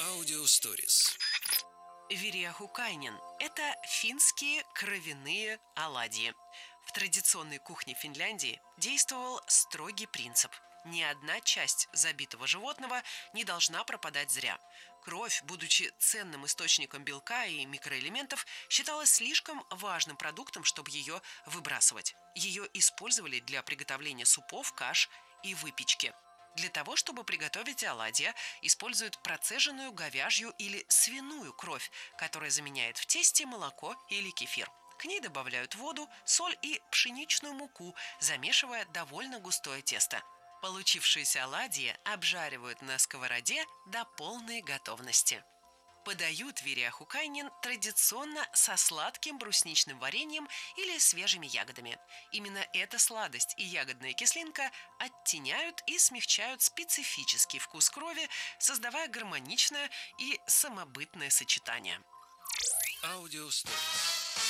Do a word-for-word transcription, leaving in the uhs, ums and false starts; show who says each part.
Speaker 1: Аудиосторис.
Speaker 2: Вириахукайнен – это финские кровяные оладьи. В традиционной кухне Финляндии действовал строгий принцип: ни одна часть забитого животного не должна пропадать зря. Кровь, будучи ценным источником белка и микроэлементов, считалась слишком важным продуктом, чтобы ее выбрасывать. Ее использовали для приготовления супов, каш и выпечки. Для того, чтобы приготовить оладья, используют процеженную говяжью или свиную кровь, которая заменяет в тесте молоко или кефир. К ней добавляют воду, соль и пшеничную муку, замешивая довольно густое тесто. Получившиеся оладьи обжаривают на сковороде до полной готовности. Подают вириахукайнен традиционно со сладким брусничным вареньем или свежими ягодами. Именно эта сладость и ягодная кислинка оттеняют и смягчают специфический вкус крови, создавая гармоничное и самобытное сочетание.
Speaker 1: Аудиосторис.